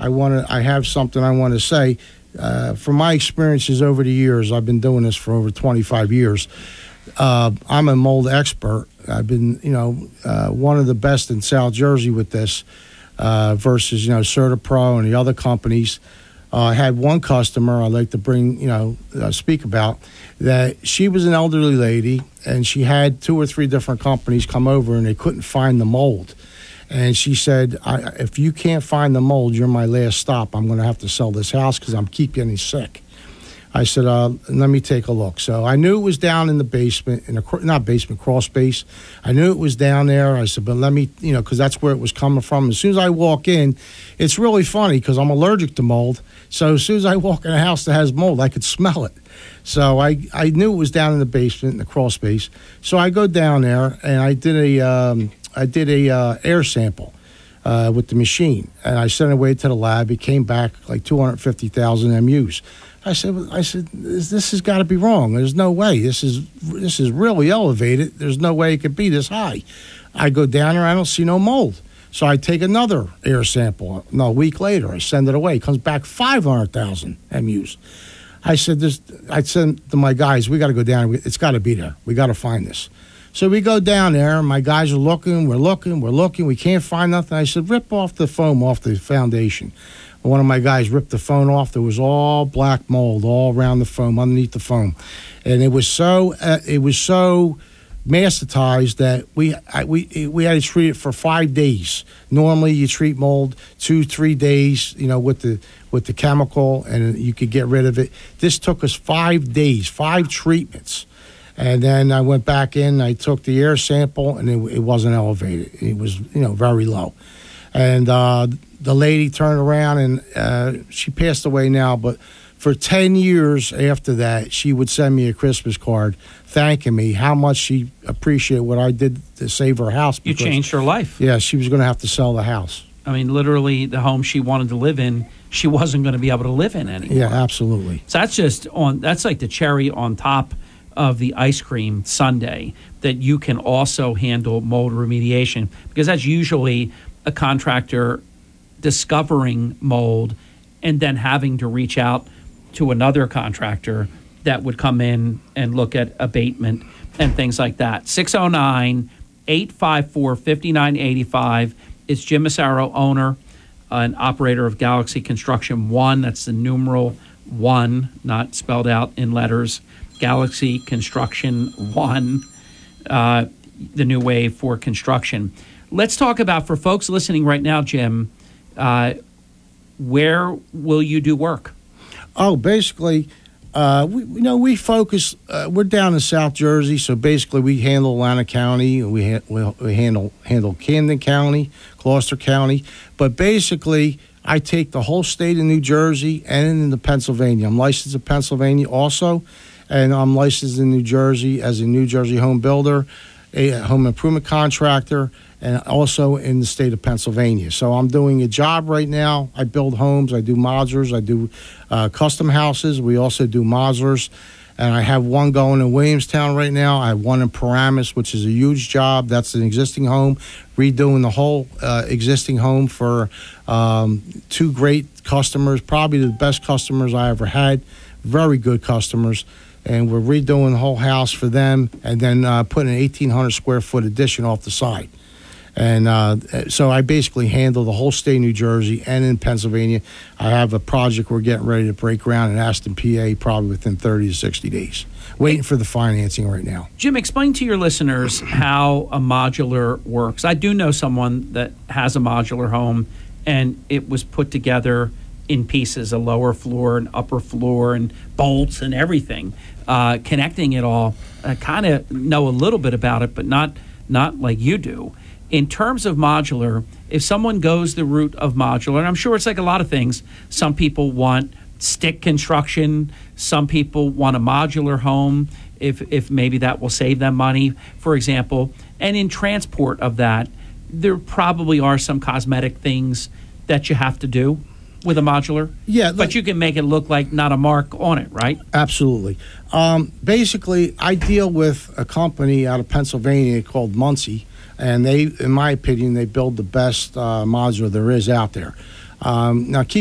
I have something I want to say. From my experiences over the years, I've been doing this for over 25 years. I'm a mold expert. I've been, one of the best in South Jersey with this versus, CertaPro and the other companies. I had one customer I'd like to speak about that. She was an elderly lady, and she had 2 or 3 different companies come over, and they couldn't find the mold. And she said, if you can't find the mold, you're my last stop. I'm going to have to sell this house because I'm keep getting sick. I said, let me take a look. So I knew it was down in the basement, crawl space. I knew it was down there. I said, but let me, because that's where it was coming from. As soon as I walk in, it's really funny because I'm allergic to mold. So as soon as I walk in a house that has mold, I could smell it. So I knew it was down in the basement, in the crawl space. So I go down there, and I did a air sample with the machine. And I sent it away to the lab. It came back like 250,000 MUs. I said, this has got to be wrong. There's no way. This is really elevated. There's no way it could be this high. I go down there. I don't see no mold. So I take another air sample. A week later, I send it away. It comes back 500,000 MUs. I said to my guys, we got to go down. It's got to be there. We got to find this. So we go down there. My guys are looking. We're looking. We can't find nothing. I said, rip off the foam off the foundation. One of my guys ripped the foam off. There was all black mold all around the foam, underneath the foam, and it was so macetized that we had to treat it for 5 days. Normally, you treat mold 2-3 days, with the chemical, and you could get rid of it. This took us 5 days, 5 treatments, and then I went back in. I took the air sample, and it wasn't elevated. It was very low, and the lady turned around, and she passed away now, but for 10 years after that, she would send me a Christmas card thanking me how much she appreciated what I did to save her house. You changed her life. Yeah, she was going to have to sell the house. I mean, literally, the home she wanted to live in, she wasn't going to be able to live in anymore. Yeah, absolutely. So that's like the cherry on top of the ice cream sundae, that you can also handle mold remediation, because that's usually a contractor discovering mold and then having to reach out to another contractor that would come in and look at abatement and things like that. 609-854-5985 is Jim Massaro, owner and operator of Galaxy Construction One. That's the numeral 1, not spelled out in letters. Galaxy Construction One, the new wave for construction. Let's talk about, for folks listening right now, Jim, where will you do work? Oh, basically, we focus. We're down in South Jersey, so basically we handle Atlantic County. We handle Camden County, Gloucester County, but basically I take the whole state of New Jersey and into Pennsylvania. I'm licensed in Pennsylvania also, and I'm licensed in New Jersey as a New Jersey home builder, a home improvement contractor, and also in the state of Pennsylvania. So I'm doing a job right now. I build homes. I do modulars. I do custom houses. We also do modulars. And I have one going in Williamstown right now. I have one in Paramus, which is a huge job. That's an existing home, redoing the whole existing home for 2 great customers, probably the best customers I ever had, very good customers. And we're redoing the whole house for them, and then putting an 1,800 square foot addition off the side. And so I basically handle the whole state of New Jersey and in Pennsylvania. I have a project we're getting ready to break ground in Aston, PA, probably within 30 to 60 days. Waiting for the financing right now. Jim, explain to your listeners how a modular works. I do know someone that has a modular home, and it was put together in pieces, a lower floor, an upper floor, and bolts and everything. Connecting it all, I kind of know a little bit about it, but not like you do. In terms of modular, if someone goes the route of modular, and I'm sure it's like a lot of things, some people want stick construction, some people want a modular home, if maybe that will save them money, for example. And in transport of that, there probably are some cosmetic things that you have to do with a modular. Yeah. But you can make it look like not a mark on it, right? Absolutely. Basically, I deal with a company out of Pennsylvania called Muncie, and they, in my opinion, they build the best modular there is out there. Now, keep